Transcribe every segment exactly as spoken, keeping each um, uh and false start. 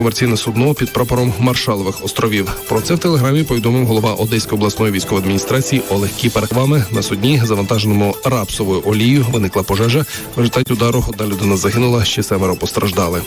комерційне судно під прапором Маршалових островів. Про це в телеграмі повідомив голова Одеської обласної військової адміністрації Олег Кіпер. Вами на судні, завантаженому рапсовою олією, виникла пожежа. В результаті удару одна людина загинула, ще семеро постраждали.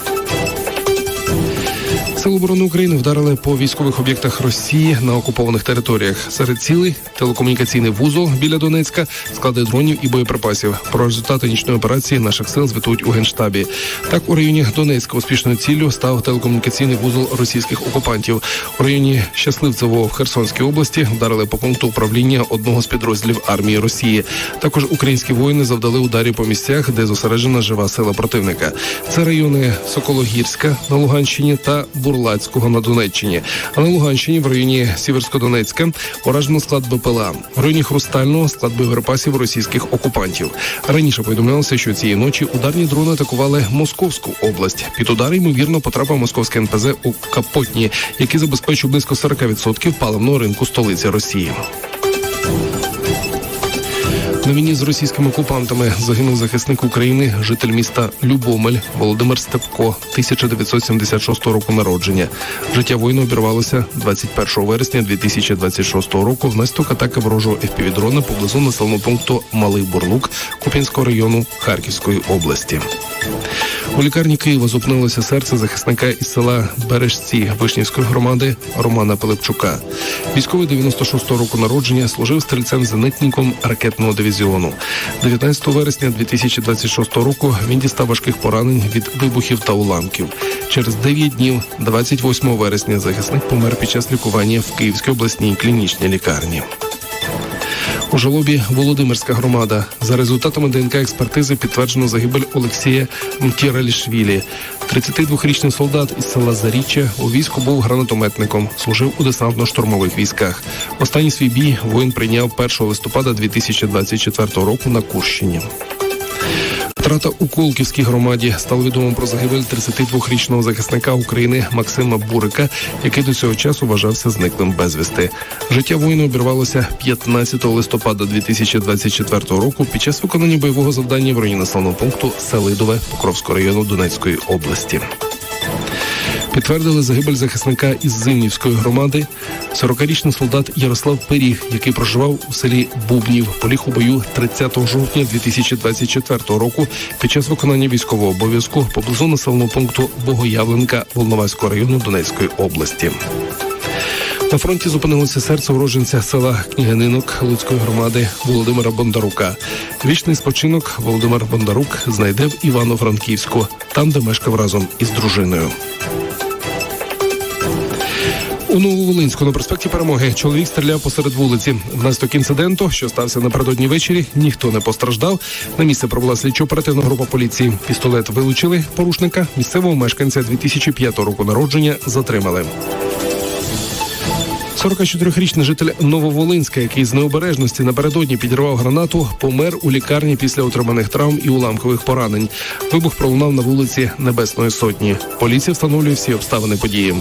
Сили оборони України вдарили по військових об'єктах Росії на окупованих територіях. Серед цілей – телекомунікаційний вузол біля Донецька, склади дронів і боєприпасів. Про результати нічної операції наших сил звітують у Генштабі. Так, у районі Донецька успішною ціллю став телекомунікаційний вузол російських окупантів. У районі Щасливцевого в Херсонській області вдарили по пункту управління одного з підрозділів армії Росії. Також українські воїни завдали ударів по місцях, де зосереджена жива сила противника. Це райони Сокологірська на Луганщині та Бурлацького на Донеччині. А на Луганщині в районі Сіверськодонецька уражено склад БПЛА. В районі Хрустального склад боєприпасів російських окупантів. Раніше повідомлялося, що цієї ночі ударні дрони атакували Московську область. Під удари, ймовірно, потрапив московський ен пе зет у Капотні, який забезпечив близько сорок відсотків паливного ринку столиці Росії. На війні з російськими окупантами загинув захисник України, житель міста Любомель Володимир Степко, тисяча дев'ятсот сімдесят шостого року народження. Життя воїна обірвалося двадцять першого вересня дві тисячі двадцять шостого року внаслідок атаки ворожого еф пі ві-дрона поблизу населеного пункту Малий Бурлук Куп'янського району Харківської області. У лікарні Києва зупинилося серце захисника із села Бережці Вишнівської громади Романа Пилипчука. Військовий дев'яносто шостого року народження служив стрільцем-зенитником ракетного дивізіону. дев'ятнадцятого вересня дві тисячі двадцять шостого року він дістав важких поранень від вибухів та уламків. Через дев'ять днів, двадцять восьмого вересня, захисник помер під час лікування в Київській обласній клінічній лікарні. У Жолобі Володимирська громада. За результатами де ен ка експертизи підтверджено загибель Олексія Мтєралішвілі. тридцятидвохрічний солдат із села Заріччя у війську був гранатометником, служив у десантно-штурмових військах. Останній свій бій воїн прийняв першого листопада дві тисячі двадцять четвертого року на Курщині. Втрата у Колківській громаді. Стало відомо про загибель тридцятидвохрічного захисника України Максима Бурика, який до цього часу вважався зниклим безвісти. Життя воїна обірвалося п'ятнадцятого листопада дві тисячі двадцять четвертого року під час виконання бойового завдання в районі населеного пункту Селидове Покровського району Донецької області. Підтвердили загибель захисника із Зимнівської громади. сорокарічний солдат Ярослав Пиріг, який проживав у селі Бубнів, поліг у бою тридцятого жовтня дві тисячі двадцять четвертого року під час виконання військового обов'язку поблизу населеного пункту Богоявленка Волноваського району Донецької області. На фронті зупинилося серце уродженця села Княгининок Луцької громади Володимира Бондарука. Вічний спочинок Володимир Бондарук знайде в Івано-Франківську, там, де мешкав разом із дружиною. У Нововолинську на проспекті Перемоги чоловік стріляв посеред вулиці. Внаслідок інциденту, що стався напередодні ввечері, ніхто не постраждав. На місце прибула слідчо-оперативна група поліції. Пістолет вилучили, порушника, місцевого мешканця дві тисячі п'ятого року народження, затримали. сорокачотирирічний житель Нововолинська, який з необережності напередодні підірвав гранату, помер у лікарні після отриманих травм і уламкових поранень. Вибух пролунав на вулиці Небесної Сотні. Поліція встановлює всі обставини події.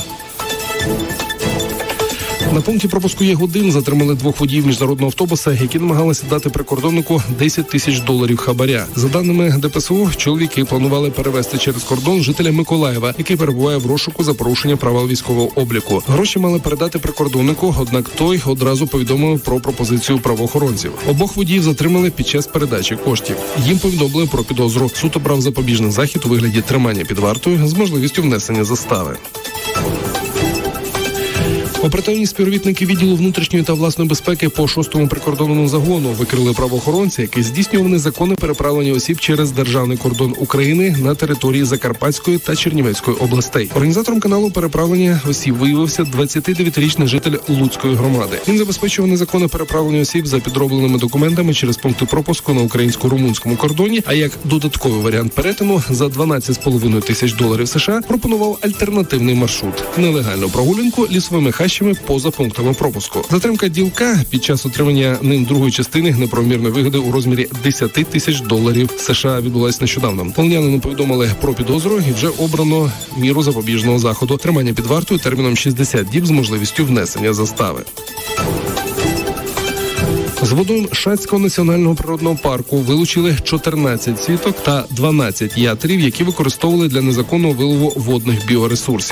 На пункті пропуску Ягодин затримали двох водіїв міжнародного автобуса, які намагалися дати прикордоннику десять тисяч доларів хабаря. За даними де пе ес о, чоловіки планували перевезти через кордон жителя Миколаєва, який перебуває в розшуку за порушення правил військового обліку. Гроші мали передати прикордоннику, однак той одразу повідомив про пропозицію правоохоронців. Обох водіїв затримали під час передачі коштів. Їм повідомили про підозру. Суд обрав запобіжний захід у вигляді тримання під вартою з можливістю внесення застави. Оперативні співробітники відділу внутрішньої та власної безпеки по шостому прикордонному загону викрили правоохоронця, який здійснював незаконне переправлення осіб через державний кордон України на території Закарпатської та Чернівецької областей. Організатором каналу переправлення осіб виявився двадцятидев'ятирічний житель Луцької громади. Він забезпечував незаконне переправлення осіб за підробленими документами через пункти пропуску на українсько-румунському кордоні, а як додатковий варіант перетину за дванадцять з половиною тисяч доларів США пропонував альтернативний маршрут – нелегальну прогулянку лісовими хащами поза пунктами пропуску. Затримка ділка під час отримання ним другої частини неправомірної вигоди у розмірі десять тисяч доларів США відбулася нещодавно. Полонянину повідомили про підозру і вже обрано міру запобіжного заходу – тримання під вартою терміном шістдесят діб з можливістю внесення застави. З водойм Шацького національного природного парку вилучили чотирнадцять сіток та дванадцять ятрів, які використовували для незаконного вилову водних біоресурсів.